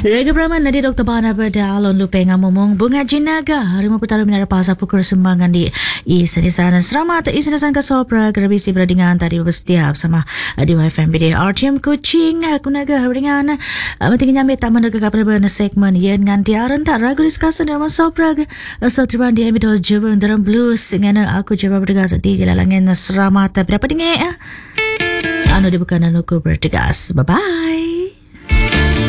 Rega Brahman nadi Dr. Bana pada alon lupeng ngomong bunga jinaga harimau pertaruh minara pasar pukul sembangan di isanisan selamat isanisan ke sopra gerbisi berdingan tadi bersetiap sama di WFM BD RTM Kuching aku naga berdingan pentingnya nyambi tak mendekat pada segmen yen ngan tiaran tak ragu diskusi dalam sopra so terban di emidos jebun dalam blues dengan aku coba berdegas di jalan selamat tapi dapat dingin anu dibuka dan aku berdegas bye bye.